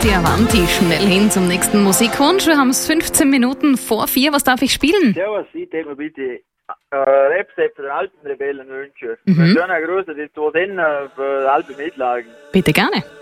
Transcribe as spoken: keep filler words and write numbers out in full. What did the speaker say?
Tutti Avanti, schnell hin zum nächsten Musikwunsch. Wir haben es fünfzehn Minuten vor vier. Was darf ich spielen? Servus, ich hätte mir bitte äh, Rap-Set für die Alpenrebellen wünschen. Mhm. Schöner Gruß, die zwei Sender für Alpenmitlagen. Bitte gerne.